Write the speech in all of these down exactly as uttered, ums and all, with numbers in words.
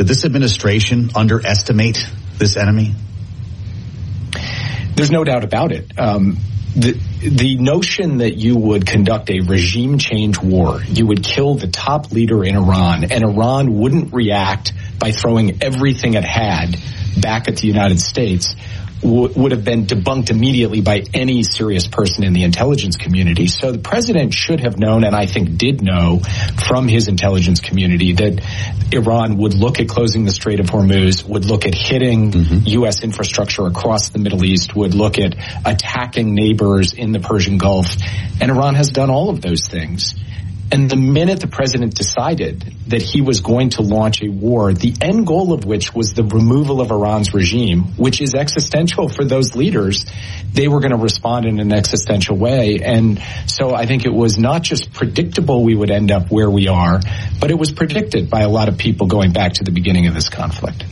did this administration underestimate this enemy? There's no doubt about it. Um, the the notion that you would conduct a regime change war, you would kill the top leader in Iran, and Iran wouldn't react by throwing everything it had back at the United States, w- would have been debunked immediately by any serious person in the intelligence community. So the president should have known, and I think did know from his intelligence community, that Iran would look at closing the Strait of Hormuz, would look at hitting mm-hmm. U S infrastructure across the Middle East, would look at attacking neighbors in the Persian Gulf. And Iran has done all of those things. And the minute the president decided that he was going to launch a war, the end goal of which was the removal of Iran's regime, which is existential for those leaders, they were going to respond in an existential way. And so I think it was not just predictable we would end up where we are, but it was predicted by a lot of people going back to the beginning of this conflict.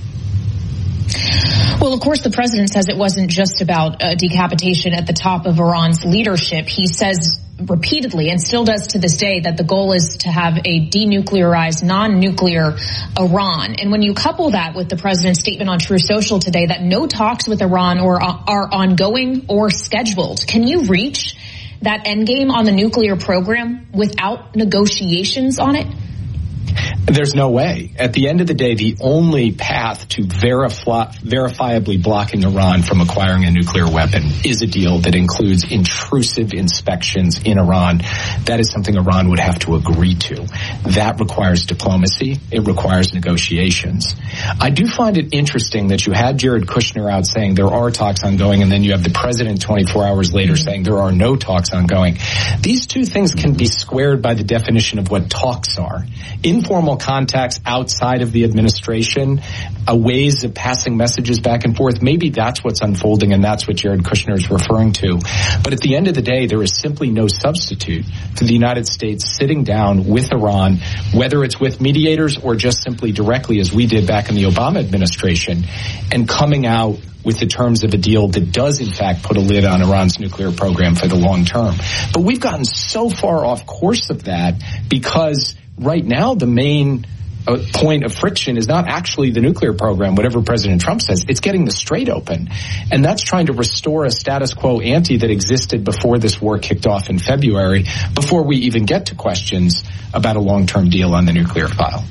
Well, of course, the president says it wasn't just about uh, decapitation at the top of Iran's leadership. He says repeatedly, and still does to this day, that the goal is to have a denuclearized, non-nuclear Iran. And when you couple that with the president's statement on Truth Social today that no talks with Iran or uh, are ongoing or scheduled, can you reach that endgame on the nuclear program without negotiations on it? There's no way. At the end of the day, the only path to verify, verifiably blocking Iran from acquiring a nuclear weapon is a deal that includes intrusive inspections in Iran. That is something Iran would have to agree to. That requires diplomacy. It requires negotiations. I do find it interesting that you had Jared Kushner out saying there are talks ongoing, and then you have the president twenty-four hours later saying there are no talks ongoing. These two things can be squared by the definition of what talks are. Informal contacts outside of the administration, uh, ways of passing messages back and forth. Maybe that's what's unfolding, and that's what Jared Kushner is referring to. But at the end of the day, there is simply no substitute for the United States sitting down with Iran, whether it's with mediators or just simply directly, as we did back in the Obama administration, and coming out with the terms of a deal that does, in fact, put a lid on Iran's nuclear program for the long term. But we've gotten so far off course of that because right now the main uh, point of friction is not actually the nuclear program, whatever President Trump says. It's getting the Strait open. And that's trying to restore a status quo ante that existed before this war kicked off in February, before we even get to questions about a long-term deal on the nuclear file.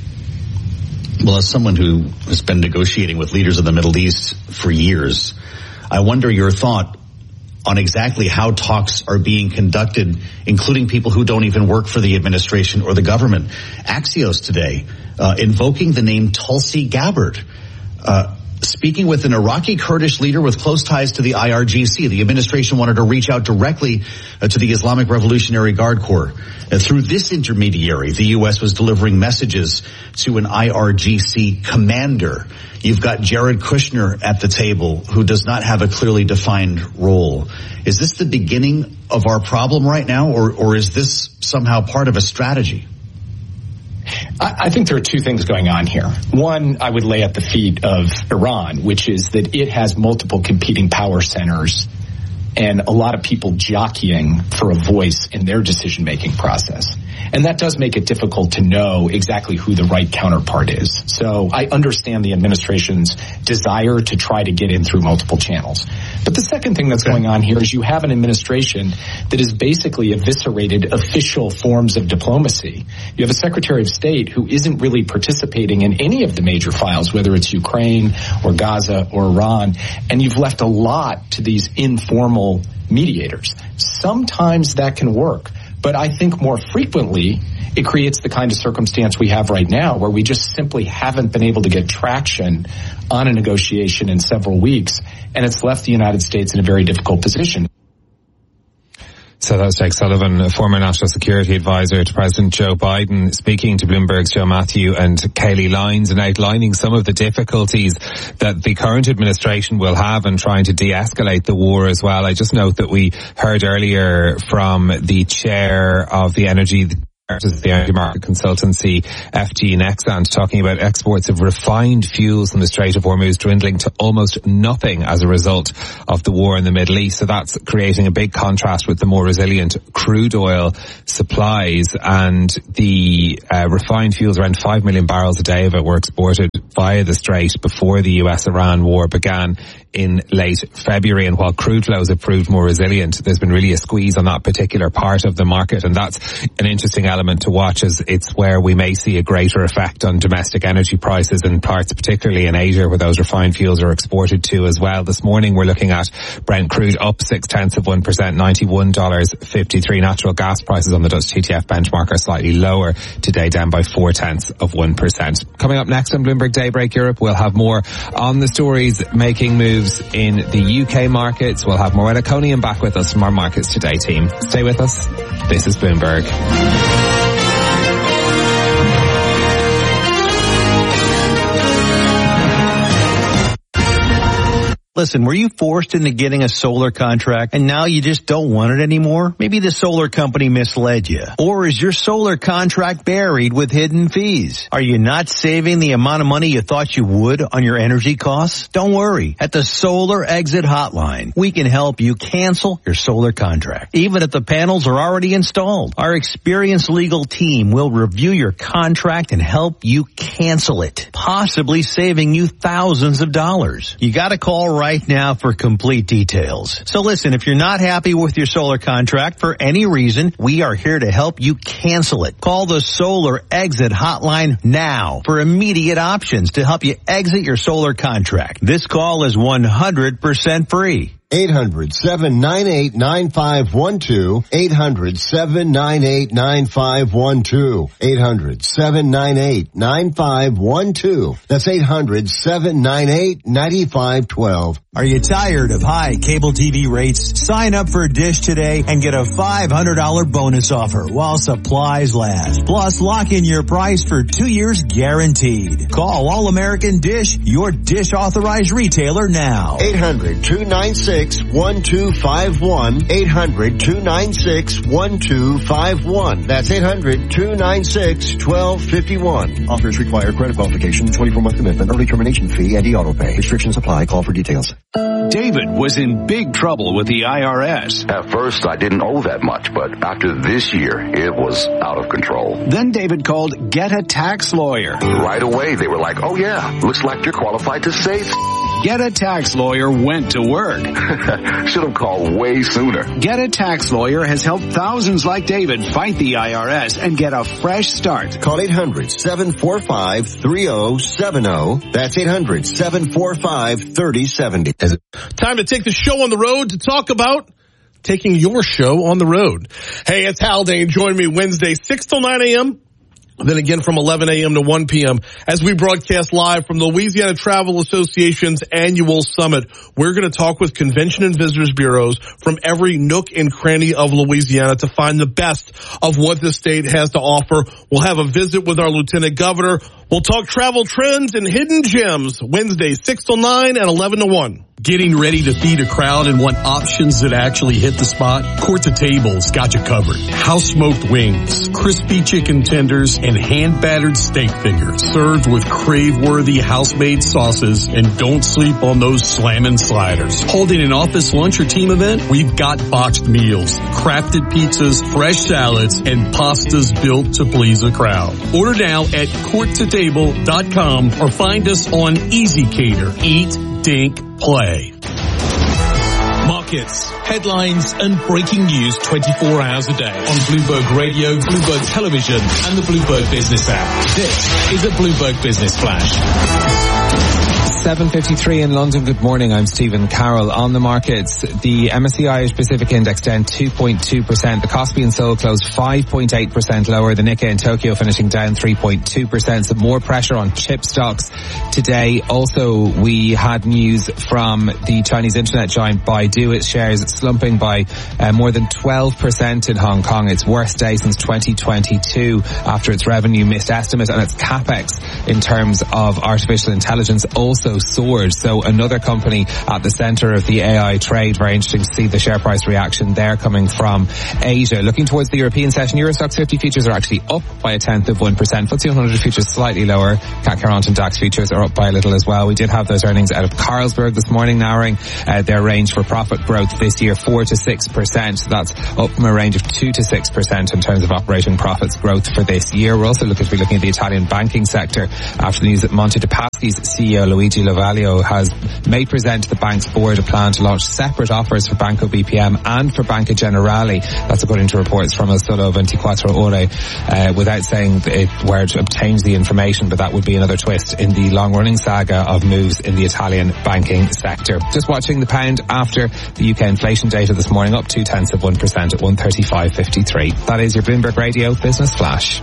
Well, as someone who has been negotiating with leaders of the Middle East for years, I wonder your thought on exactly how talks are being conducted, including people who don't even work for the administration or the government. Axios today, uh, invoking the name Tulsi Gabbard, uh, speaking with an Iraqi Kurdish leader with close ties to the I R G C. The administration wanted to reach out directly uh, to the Islamic Revolutionary Guard Corps. Uh, through this intermediary, the U S was delivering messages to an I R G C commander. You've got Jared Kushner at the table, who does not have a clearly defined role. Is this the beginning of our problem right now, or, or is this somehow part of a strategy? I, I think there are two things going on here. One, I would lay at the feet of Iran, which is that it has multiple competing power centers and a lot of people jockeying for a voice in their decision-making process. And that does make it difficult to know exactly who the right counterpart is. So I understand the administration's desire to try to get in through multiple channels. But the second thing that's okay. going on here is you have an administration that has basically eviscerated official forms of diplomacy. You have a Secretary of State who isn't really participating in any of the major files, whether it's Ukraine or Gaza or Iran, and you've left a lot to these informal mediators. Sometimes that can work. But I think more frequently, it creates the kind of circumstance we have right now where we just simply haven't been able to get traction on a negotiation in several weeks, and it's left the United States in a very difficult position. So that was Jake Sullivan, a former national security advisor to President Joe Biden, speaking to Bloomberg's Joe Matthew and Kayleigh Lyons and outlining some of the difficulties that the current administration will have in trying to de-escalate the war as well. I just note that we heard earlier from the chair of the Energy the energy market consultancy F T Nexant, talking about exports of refined fuels from the Strait of Hormuz dwindling to almost nothing as a result of the war in the Middle East. So that's creating a big contrast with the more resilient crude oil supplies, and the uh, refined fuels, around five million barrels a day of it, were exported via the Strait before the U S Iran war began in late February. And while crude flows have proved more resilient, there's been really a squeeze on that particular part of the market, and that's an interesting element to watch, as it's where we may see a greater effect on domestic energy prices in parts, particularly in Asia, where those refined fuels are exported to as well. This morning we're looking at Brent crude up six tenths of one percent, ninety-one dollars fifty-three. Natural gas prices on the Dutch T T F benchmark are slightly lower today, down by four tenths of one percent. Coming up next on Bloomberg Daybreak Europe, we'll have more on the stories making moves in the U K markets. We'll have Moretta Conian back with us from our Markets Today team. Stay with us. This is Bloomberg. Listen, were you forced into getting a solar contract and now you just don't want it anymore? Maybe the solar company misled you. Or is your solar contract buried with hidden fees? Are you not saving the amount of money you thought you would on your energy costs? Don't worry. At the Solar Exit Hotline, we can help you cancel your solar contract, even if the panels are already installed. Our experienced legal team will review your contract and help you cancel it, possibly saving you thousands of dollars. You gotta call right Right now for complete details. So listen, if you're not happy with your solar contract for any reason, we are here to help you cancel it. Call the Solar Exit Hotline now for immediate options to help you exit your solar contract. This call is one hundred percent free. eight hundred, seven nine eight, nine five one two. eight hundred, seven nine eight, nine five one two. eight hundred, seven nine eight, nine five one two. That's eight hundred, seven nine eight, nine five one two. Are you tired of high cable T V rates? Sign up for Dish today and get a five hundred dollars bonus offer while supplies last. Plus, lock in your price for two years guaranteed. Call All American Dish, your Dish authorized retailer now. eight hundred, two nine six, one two five one. eight hundred, two nine six, one two five one. That's eight hundred, two nine six, one two five one. Offers require credit qualification, twenty-four month commitment, early termination fee, and e-auto pay. Restrictions apply. Call for details. David was in big trouble with the I R S. At first, I didn't owe that much, but after this year, it was out of control. Then David called Get a Tax Lawyer. Right away, they were like, oh yeah, looks like you're qualified to save. Get a Tax Lawyer went to work. Should have called way sooner. Get a Tax Lawyer has helped thousands like David fight the I R S and get a fresh start. Call eight hundred, seven four five, three zero seven zero. That's eight hundred, seven four five, three zero seven zero. Time to take the show on the road to talk about taking your show on the road. Hey, it's Haldane. Join me Wednesday, six till nine a.m., then again from eleven a.m. to one p.m. as we broadcast live from the Louisiana Travel Association's annual summit. We're going to talk with convention and visitors bureaus from every nook and cranny of Louisiana to find the best of what the state has to offer. We'll have a visit with our lieutenant governor. We'll talk travel trends and hidden gems Wednesday, six till nine and eleven to one. Getting ready to feed a crowd and want options that actually hit the spot? Court to Table's got you covered. House smoked wings, crispy chicken tenders, and hand battered steak fingers served with crave-worthy house-made sauces. And don't sleep on those slammin' sliders. Holding an office lunch or team event? We've got boxed meals, crafted pizzas, fresh salads, and pastas built to please a crowd. Order now at court to table dot com or find us on Easy Cater. Eat, dink, play. Markets, headlines, and breaking news twenty-four hours a day on Bloomberg Radio, Bloomberg Television, and the Bloomberg Business app. This is a Bloomberg Business Flash. seven fifty-three in London. Good morning. I'm Stephen Carroll. On the markets, the M S C I Irish Pacific Index down two point two percent. The Kospi in Seoul closed five point eight percent lower. The Nikkei in Tokyo finishing down three point two percent. Some more pressure on chip stocks today. Also, we had news from the Chinese internet giant Baidu. Its shares slumping by uh, more than twelve percent in Hong Kong. Its worst day since twenty twenty-two after its revenue missed estimates, and its capex in terms of artificial intelligence also also soared. So another company at the centre of the A I trade. Very interesting to see the share price reaction there coming from Asia. Looking towards the European session, Euro Stoxx fifty futures are actually up by a tenth of one percent. F T S E one hundred futures slightly lower. C A C Current and DAX futures are up by a little as well. We did have those earnings out of Carlsberg this morning, narrowing uh, their range for profit growth this year, four to six percent. That's up from a range of two to six percent in terms of operating profits growth for this year. We're also looking to be looking at the Italian banking sector after the news that Monte dei Paschi's C E O Luigi Lovaglio has may present to the bank's board a plan to launch separate offers for Banco B P M and for Banca Generali. That's according to reports from Il Sole twenty-four Ore, uh, without saying it, where it obtains the information, but that would be another twist in the long-running saga of moves in the Italian banking sector. Just watching the pound after the U K inflation data this morning, up two tenths of one percent at one thirty-five fifty-three. That is your Bloomberg Radio Business Flash.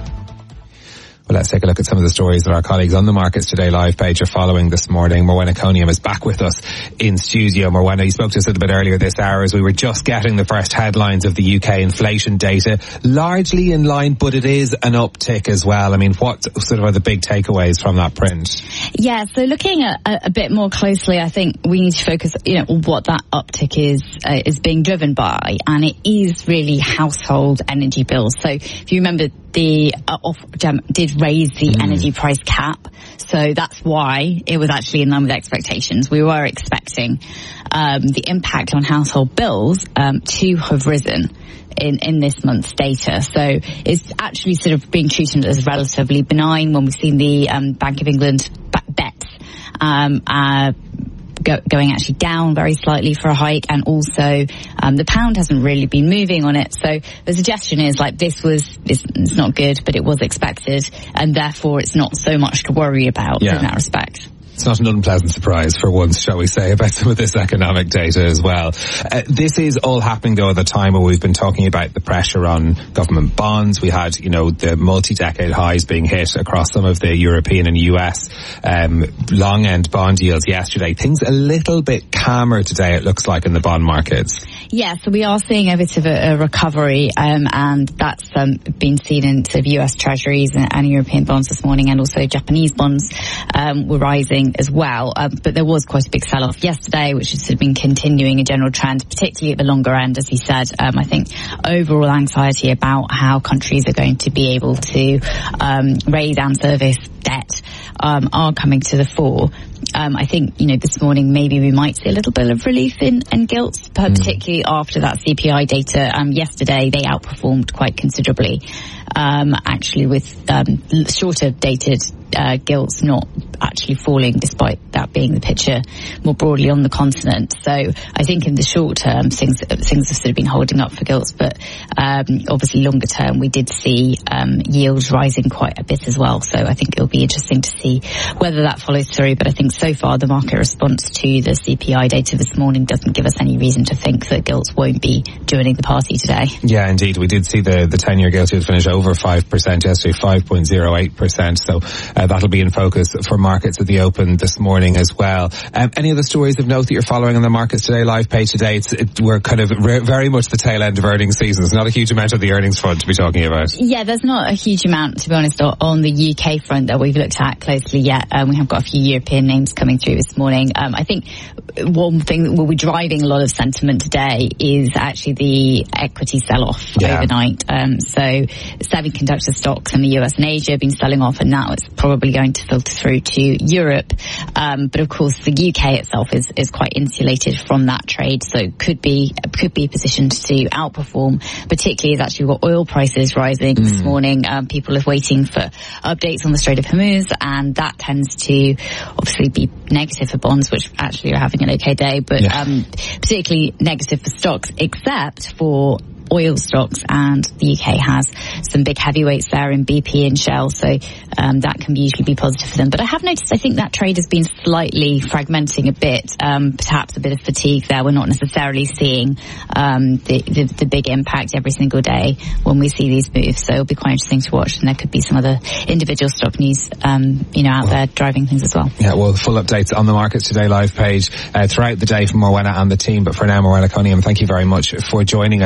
Well, let's take a look at some of the stories that our colleagues on the Markets Today live page are following this morning. Morwenna Coniam is back with us in studio. Morwenna, you spoke to us a little bit earlier this hour as we were just getting the first headlines of the U K inflation data. Largely in line, but it is an uptick as well. I mean, what sort of are the big takeaways from that print? Yeah, so looking at a, a bit more closely, I think we need to focus, you know, what that uptick is uh, is being driven by, and it is really household energy bills. So if you remember, the uh, Ofgem did raise the mm. energy price cap, so that's why it was actually in line with expectations. We were expecting um, the impact on household bills um, to have risen in, in this month's data. So it's actually sort of being treated as relatively benign when we've seen the um, Bank of England bets um, uh, Go, going actually down very slightly for a hike, and also um, the pound hasn't really been moving on it. So the suggestion is like this was it's, it's not good, but it was expected, and therefore it's not so much to worry about yeah. in that respect. It's not an unpleasant surprise for once, shall we say, about some of this economic data as well. Uh, this is all happening, though, at the time where we've been talking about the pressure on government bonds. We had, you know, the multi-decade highs being hit across some of the European and U S um, long-end bond yields yesterday. Things a little bit calmer today, it looks like, in the bond markets. Yeah, so we are seeing a bit of a, a recovery, um, and that's um, been seen in sort of U S Treasuries and, and European bonds this morning, and also Japanese bonds um, were rising as well. Um, but there was quite a big sell-off yesterday, which has been continuing a general trend, particularly at the longer end, as he said. Um, I think overall anxiety about how countries are going to be able to um, raise and service debt um, are coming to the fore. Um, I think, you know, this morning maybe we might see a little bit of relief in, in gilts, but mm. particularly after that C P I data. Um, yesterday they outperformed quite considerably, um, actually with um, shorter dated uh, gilts not actually falling, despite that being the picture more broadly on the continent. So I think in the short term things things have sort of been holding up for gilts, but um, obviously longer term we did see um, yields rising quite a bit as well. So I think it'll be interesting to see whether that follows through. But I think so far the market response to the C P I data this morning doesn't give us any reason to think that gilts won't be joining the party today. Yeah, indeed. We did see the, the ten-year gilt yield finish over five percent yesterday, five point oh eight percent. So uh, that'll be in focus for markets at the open this morning as well. Um, any other stories of note that you're following on the Markets Today live page today? It's, it, we're kind of re- very much the tail end of earnings season. There's not a huge amount of the earnings front to be talking about. Yeah, there's not a huge amount, to be honest, on the U K front that we've looked at closely yet. Um, we have got a few European names coming through this morning. Um, I think one thing that will be driving a lot of sentiment today is actually the equity sell-off yeah. overnight. Um, so semiconductor stocks in the U S and Asia have been selling off, and now it's probably going to filter through to Europe. Um, but of course, the U K itself is, is quite insulated from that trade, so could be could be positioned to outperform, particularly as actually we've got oil prices rising mm. this morning. Um, people are waiting for updates on the Strait of Hormuz, and that tends to obviously be negative for bonds, which actually are having an okay day, but yeah. um, particularly negative for stocks, except for oil stocks, and the U K has some big heavyweights there in B P and Shell, so um, that can usually be positive for them. But I have noticed, I think that trade has been slightly fragmenting a bit, um, perhaps a bit of fatigue there. We're not necessarily seeing um, the, the, the big impact every single day when we see these moves, so it'll be quite interesting to watch, and there could be some other individual stock news um, you know, out there driving things as well. Yeah, well, full updates on the Markets Today live page uh, throughout the day from Morwenna and the team, but for now, Morwenna Coniam, thank you very much for joining us as we're counting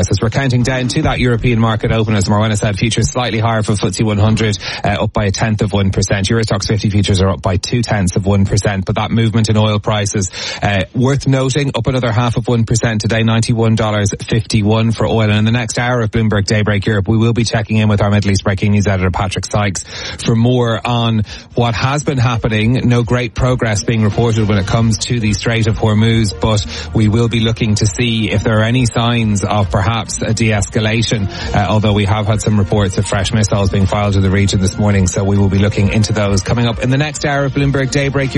pointing down to that European market open, as Marwana said. Futures slightly higher for F T S E one hundred, uh, up by a tenth of one percent. Eurostoxx fifty futures are up by two tenths of one percent. But that movement in oil prices, uh, worth noting, up another half of one percent today, ninety-one dollars fifty-one for oil. And in the next hour of Bloomberg Daybreak Europe, we will be checking in with our Middle East breaking news editor, Patrick Sykes, for more on what has been happening. No great progress being reported when it comes to the Strait of Hormuz, but we will be looking to see if there are any signs of perhaps a de-escalation, uh, although we have had some reports of fresh missiles being fired to the region this morning, so we will be looking into those coming up in the next hour of Bloomberg Daybreak.